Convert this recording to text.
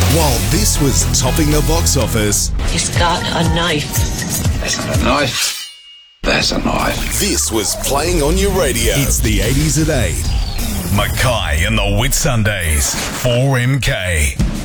While this was topping the box office, He's got a knife. That's not a knife. That's a knife. this was playing on your radio. It's the 80s at 8. Mackay and the Whitsundays, 4MK.